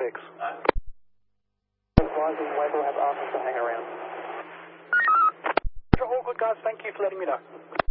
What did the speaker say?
fix. Advising Wade will have asked us to hang around. All good, guys. Thank you for letting me know.